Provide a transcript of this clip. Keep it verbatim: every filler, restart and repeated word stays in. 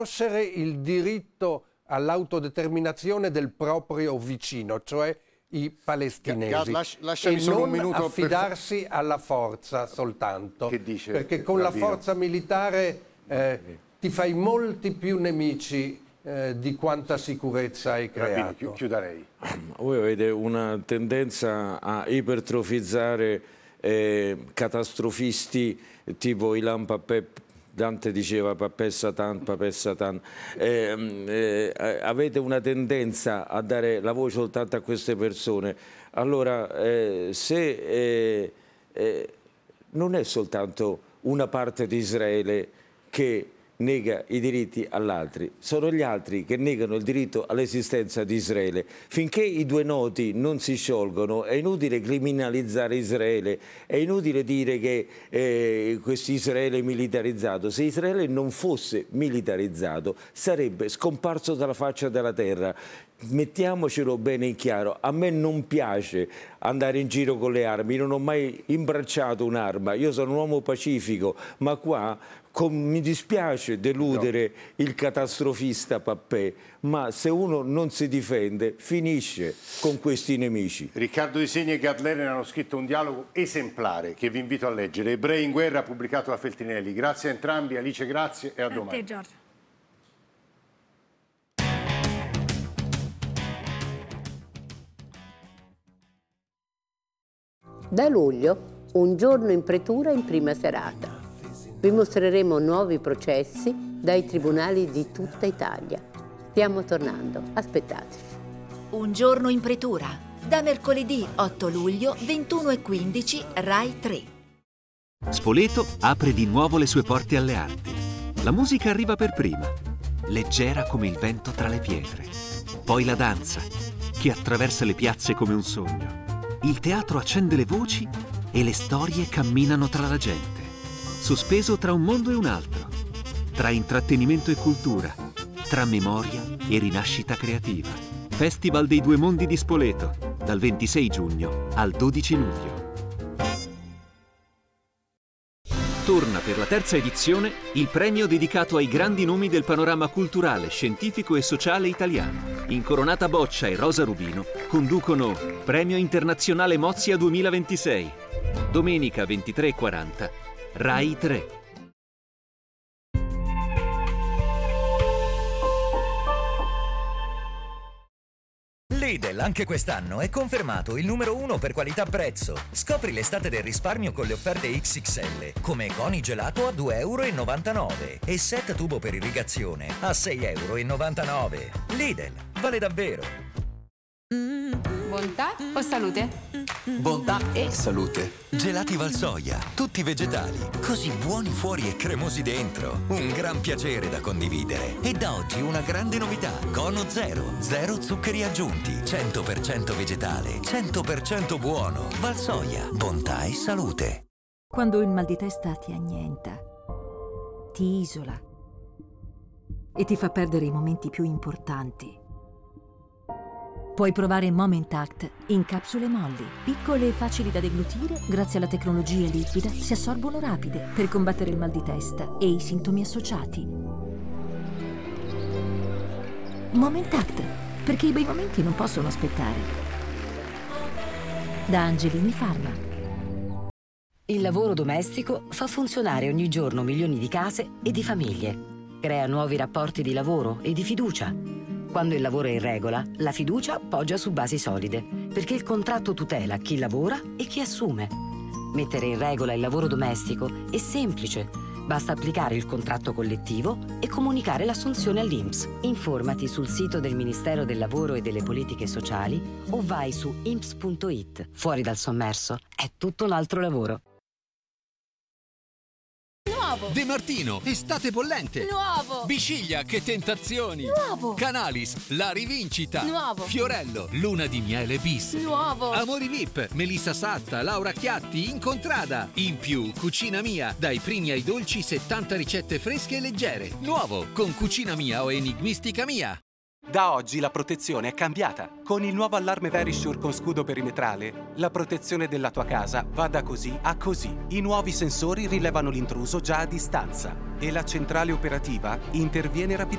riconoscere il diritto all'autodeterminazione del proprio vicino, cioè i palestinesi, Gad, lasci- lasciami e solo non un minuto affidarsi per... alla forza soltanto, che dice perché con Rabbino? La forza militare eh, ti fai molti più nemici eh, di quanta sicurezza hai creato. Rabbino, chiuderei. Voi avete una tendenza a ipertrofizzare eh, catastrofisti tipo Ilan Pappé. Dante diceva Papè Satan, Papè Satan. Eh, eh, avete una tendenza a dare la voce soltanto a queste persone. Allora, eh, se eh, eh, non è soltanto una parte di Israele che nega i diritti all'altri, sono gli altri che negano il diritto all'esistenza di Israele. Finché i due nodi non si sciolgono è inutile criminalizzare Israele, è inutile dire che eh, questo Israele è militarizzato. Se Israele non fosse militarizzato sarebbe scomparso dalla faccia della terra. Mettiamocelo bene in chiaro, a me non piace andare in giro con le armi, non ho mai imbracciato un'arma, io sono un uomo pacifico, ma qua con, mi dispiace deludere no. il catastrofista Pappé, ma se uno non si difende finisce con questi nemici. Riccardo Di Segni e Gad Lerner hanno scritto un dialogo esemplare che vi invito a leggere, Ebrei in guerra, pubblicato da Feltrinelli. Grazie a entrambi, Alice grazie e a, a domani. Te, Giorgio. Da luglio, un giorno in pretura in prima serata. Vi mostreremo nuovi processi dai tribunali di tutta Italia. Stiamo tornando, aspettateci. Un giorno in pretura, da mercoledì otto luglio, ventuno e quindici, Rai tre. Spoleto apre di nuovo le sue porte alle arti. La musica arriva per prima, leggera come il vento tra le pietre. Poi la danza, che attraversa le piazze come un sogno. Il teatro accende le voci e le storie camminano tra la gente, sospeso tra un mondo e un altro, tra intrattenimento e cultura, tra memoria e rinascita creativa. Festival dei Due Mondi di Spoleto, dal ventisei giugno al dodici luglio. Torna per la terza edizione il premio dedicato ai grandi nomi del panorama culturale, scientifico e sociale italiano. Incoronata Boccia e Rosa Rubino conducono Premio Internazionale Mozia duemilaventisei. Domenica ventitré e quaranta, Rai tre. Lidl anche quest'anno è confermato il numero uno per qualità-prezzo. Scopri l'estate del risparmio con le offerte X X L, come Coni gelato a due euro e novantanove e set tubo per irrigazione a sei euro e novantanove. Lidl, vale davvero. Bontà o salute? Bontà e salute. Gelati Valsoia, tutti vegetali, così buoni fuori e cremosi dentro. Un gran piacere da condividere. E da oggi una grande novità: Cono Zero, zero zuccheri aggiunti, cento per cento vegetale, cento per cento buono. Valsoia, bontà e salute. Quando il mal di testa ti annienta, ti isola e ti fa perdere i momenti più importanti, puoi provare Momentact in capsule molli, piccole e facili da deglutire, grazie alla tecnologia liquida si assorbono rapide per combattere il mal di testa e i sintomi associati. Momentact, perché i bei momenti non possono aspettare. Da Angelini Pharma. Il lavoro domestico fa funzionare ogni giorno milioni di case e di famiglie. Crea nuovi rapporti di lavoro e di fiducia. Quando il lavoro è in regola, la fiducia poggia su basi solide, perché il contratto tutela chi lavora e chi assume. Mettere in regola il lavoro domestico è semplice. Basta applicare il contratto collettivo e comunicare l'assunzione all'I N P S. Informati sul sito del Ministero del Lavoro e delle Politiche Sociali o vai su I N P S punto it. Fuori dal sommerso è tutto un altro lavoro. Nuovo! De Martino, estate bollente! Nuovo! Bisciglia, che tentazioni! Nuovo! Canalis, la rivincita! Nuovo! Fiorello, luna di miele bis! Nuovo! Amori V I P, Melissa Satta, Laura Chiatti, Incontrada! In più, Cucina Mia, dai primi ai dolci settanta ricette fresche e leggere! Nuovo, con Cucina Mia o Enigmistica Mia! Da oggi la protezione è cambiata. Con il nuovo allarme Verisure con scudo perimetrale, la protezione della tua casa va da così a così. I nuovi sensori rilevano l'intruso già a distanza e la centrale operativa interviene rapidamente.